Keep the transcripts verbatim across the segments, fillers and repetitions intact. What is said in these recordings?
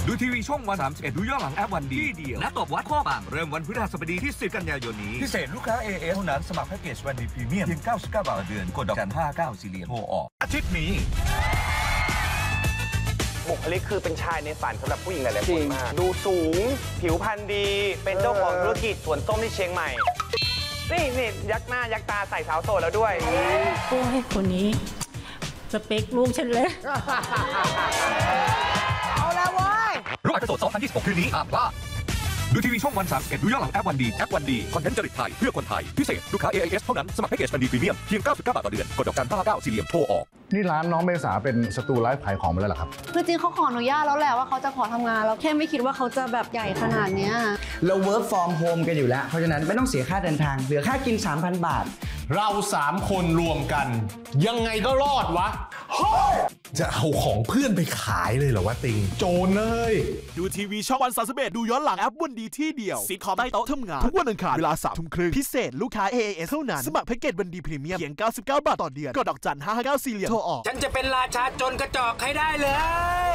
ดูทีวีช่องวันสามสิบเอ็ดดูย้อนหลังแอปวันดีที่เดียวและตบวัดข้อต่างเริ่มวันพฤหัสบดีที่สิบกันยายนนี้พิเศษลูกค้า เอ เอส เท่านั้นสมัครแพ็กเกจวันดีพรีเมียมเพียงเก้าสิบเก้าบาทต่อเดือนกดดอกจันห้าเก้าสี่เหรียญโทรออกอาทิตย์นี้บุคลิกคือเป็นชายในฝันสำหรับผู้หญิงหลายๆคนมากดูสูงผิวพรรณดีเป็นเจ้าของธุรกิจสวนส้มที่เชียงใหม่นี่นี่ยักหน้ายักตาใส่สาวโสดแล้วด้วยโอ้ยคนนี้สเปคลูกฉันเลยเอาแล้วเว้ยรู้อันโสดสองพันยี่สิบหกคืนนี้ห้ามพลาดดูทีวีช่องวันสามสิบเอ็ดดูย้อนหลังแอปวันดีแอปวันดีคอนเทนต์จริตไทยเพื่อคนไทยพิเศษลูกค้า เอ เอส เท่านั้นสมัครแพ็กเกจวันดีพรีเมียมเพียงเก้าสิบเก้าบาทต่อเดือนกดดอกจันห้าเก้าสี่เหลี่ยมโทรออกนี่ร้านน้องเมษาเป็นสตูไลฟ์ขายของไปแล้วเหรอครับคือจริงเขาขออนุญาตแล้วแหละว่าเขาจะขอทำงานแล้วแค่ไม่คิดว่าเขาจะแบบใหญ่ขนาดนี้เรา work from home กันอยู่แล้วเพราะฉะนั้นไม่ต้องเสียค่าเดินทางเหลือค่ากิน สามพัน บาทเราสามคนรวมกันยังไงก็รอดวะจะเอาของเพื่อนไปขายเลยเหรอวะติงโจรเลยดูทีวีช่องวันสามสิบเอ็ดดูย้อนหลังแอปวันดีที่เดียวซีคอมใต้โต๊ะทำงานทุกวันอังคารเวลาสามทุ่มครึ่งพิเศษลูกค้า เอ เอส เท่านั้นสมัครแพ็กเกจวันดีพรีเมียมเพียงเก้าสิบเก้าบาทต่อเดือนกดดอกจันห้าเก้าสี่เหลี่ยมโทรออกฉันจะเป็นราชาจนกระจอกให้ได้เลย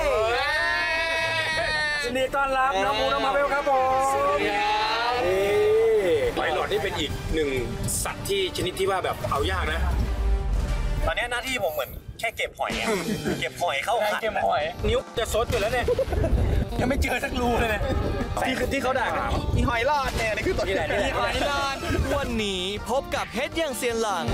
ยินดีต้อนรับน้องมูน้องมาเวลครับผมหอยหลอดนี่เป็นอีกหนึ่งสัตว์ที่ชนิดที่ว่าแบบเอายากนะตอนนี้หน้าที่ผมเหมือนแค่เก็บหอยเก็บหอยเข้าขันเก็บหอยนิ้วจะซดอยู่แล้วเนี่ยยังไม่เจอสักรูเลยเนี่ยที่ที่เขาด่ากันอีหอยหลอดเนี่ยนี่คือตัวที่ไหนอีหอยหลอดวันนี้พบกับเฮ็ดอย่างเซียนหลัง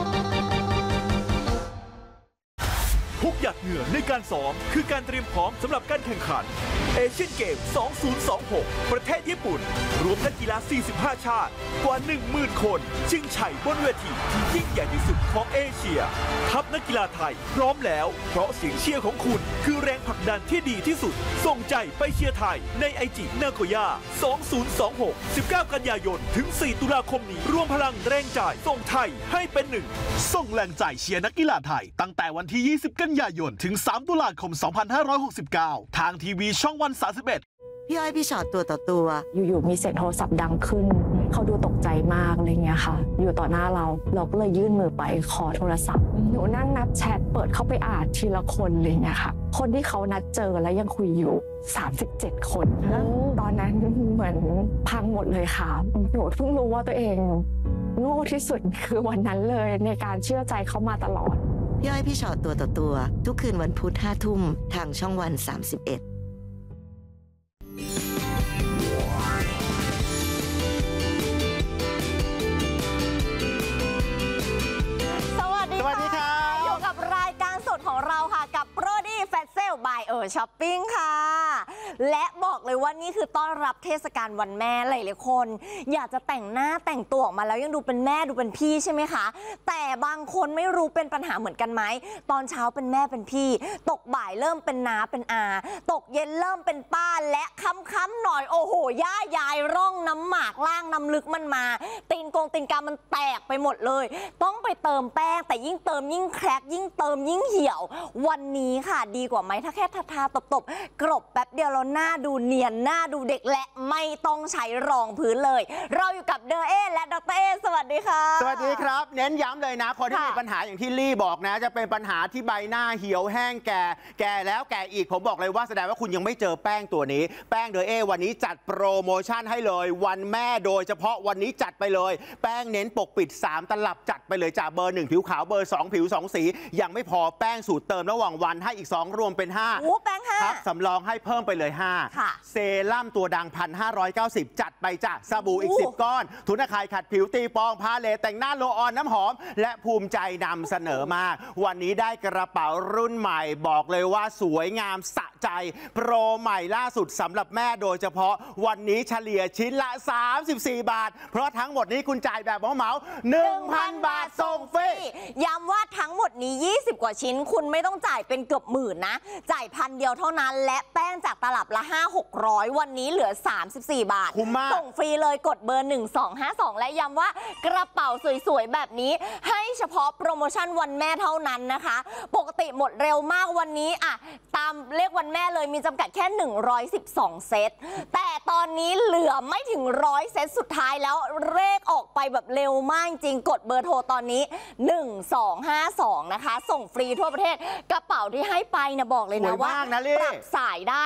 ทุกหยาดเหงื่อในการซ้อมคือการเตรียมพร้อมสำหรับการแข่งขันเอเชียนเกม สองพันยี่สิบหก ประเทศญี่ปุ่นรวมนักกีฬา สี่สิบห้า ชาติกว่า หนึ่งหมื่น คนชิงชัยบนเวทีที่ยิ่งใหญ่ที่สุดของเอเชียทัพนักกีฬาไทยพร้อมแล้วเพราะเสียงเชียร์ของคุณคือแรงผลักดันที่ดีที่สุดส่งใจไปเชียร์ไทยในไอจินาโกย่า สองพันยี่สิบหก สิบเก้า กันยายนถึง สี่ ตุลาคมนี้รวมพลังแรงใจส่งไทยให้เป็นหนึ่งส่งแรงใจเชียร์นักกีฬาไทยตั้งแต่วันที่ ยี่สิบ กันยายนถึง สาม ตุลาคม สองพันห้าร้อยหกสิบเก้า ทางทีวีช่องวันสามสิบเอ็ดพี่อ้อยพี่ชอตตัวต่อตัวอยู่ๆมีเสียงโทรศัพท์ดังขึ้นเขาดูตกใจมากอะไรเงี้ยค่ะอยู่ต่อหน้าเราเราก็เลยยื่นมือไปขอโทรศัพท์หนูนั่งนับแชทเปิดเข้าไปอ่านทีละคนเลยเนี่ยค่ะคนที่เขานัดเจอแล้วยังคุยอยู่สามสิบเจ็ดคนตอนนั้นเหมือนพังหมดเลยค่ะหนูเพิ่งรู้ว่าตัวเองโง่ที่สุดคือวันนั้นเลยในการเชื่อใจเขามาตลอดพี่อ้อยพี่ชอตตัวต่อตัวทุกคืนวันพุธห้าทุ่มทางช่องวันสามสิบเอ็ดสวัสดีค่ะอยู่กับรายการสดของเราค่ะกับโปรดี้แฟชเซลบายเออช้อปปิ้งค่ะและบอกเลยว่านี่คือต้อนรับเทศกาลวันแม่หลายๆคนอยากจะแต่งหน้าแต่งตัวออกมาแล้วยังดูเป็นแม่ดูเป็นพี่ใช่ไหมคะแต่บางคนไม่รู้เป็นปัญหาเหมือนกันไหมตอนเช้าเป็นแม่เป็นพี่ตกบ่ายเริ่มเป็นน้าเป็นอาตกเย็นเริ่มเป็นป้าและค่ำๆหน่อยโอ้โหย่ายายร่องน้ำหมากล่างน้ำลึกมันมาตีนกงตีนกามันแตกไปหมดเลยต้องไปเติมแป้งแต่ยิ่งเติมยิ่งแครกยิ่งเติมยิ่งเหี่ยววันนี้ค่ะดีกว่าไหมถ้าแค่ทาๆตบๆกรบแป๊บเดียวเราหน้าดูเนียนหน้าดูเด็กและไม่ต้องใช้รองพื้นเลยเราอยู่กับเดอเอและดรเอสวัสดีค่ะสวัสดีครับเน้นย้ำเลยนะคนที่มีปัญหาอย่างที่ลี่บอกนะจะเป็นปัญหาที่ใบหน้าเหี่ยวแห้งแก่แก่แล้วแก่อีกผมบอกเลยว่าแสดงว่าคุณยังไม่เจอแป้งตัวนี้แป้งเดอเอวันนี้จัดโปรโมชั่นให้เลยวันแม่โดยเฉพาะวันนี้จัดไปเลยแป้งเน้นปกปิดสามตลับจัดไปเลยจากเบอร์หนึ่งผิวขาวเบอร์สองผิวสองสียังไม่พอแป้งสูตรเติมระหว่างวันให้อีกสองรวมเป็นห้าโอ้แป้งห้าครับสำรองให้เพิ่มไปเลยห้าเซรั่มตัวดัง หนึ่งพันห้าร้อยเก้าสิบ จัดไปจ้ะสบู่อีกสิบก้อนทุนอาคายขัดผิวตีฟองพาเลตแต่งหน้าโลออนน้ำหอมและภูมิใจนำเสนอมากวันนี้ได้กระเป๋ารุ่นใหม่บอกเลยว่าสวยงามสะใจโปรใหม่ล่าสุดสำหรับแม่โดยเฉพาะวันนี้เฉลี่ยชิ้นละสามสิบสี่บาทเพราะทั้งหมดนี้คุณจ่ายแบบเหมาๆ หนึ่งพัน บาทส่งฟรีย้ำว่าทั้งหมดนี้ยี่สิบกว่าชิ้นคุณไม่ต้องจ่ายเป็นเกือบหมื่นนะจ่ายพันเดียวเท่านั้นและแป้งจากตลับละ ห้าหกร้อย วันนี้เหลือสามสิบสี่บาทคุ้มมากส่งฟรีเลยกดเบอร์หนึ่งสองห้าสองและย้ำว่ากระเป๋าสวยๆแบบนี้ให้เฉพาะโปรโมชั่นวันแม่เท่านั้นนะคะปกติหมดเร็วมากวันนี้อะตามเลขวันแม่เลยมีจำกัดแค่หนึ่งร้อยสิบสองเซตแต่ตอนนี้เหลือไม่ถึงร้อยเซตสุดท้ายแล้วเลขออกไปแบบเร็วมากจริงกดเบอร์โทรตอนนี้หนึ่งสองห้าสองนะคะส่งฟรีทั่วประเทศกระเป๋าที่ให้ไปนะบอกเลยนะว่าปรับสายได้